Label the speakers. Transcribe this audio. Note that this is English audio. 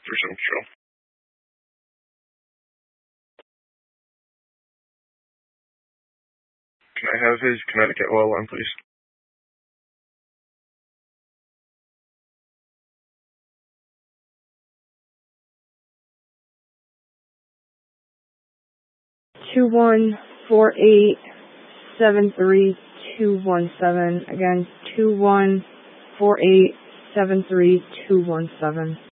Speaker 1: for some control. Can I have his Connecticut oil alarm, please?
Speaker 2: Two 2-1-4-8-7-3-2-1-7. Again, 2-1-4-8-7-3-2-1-7.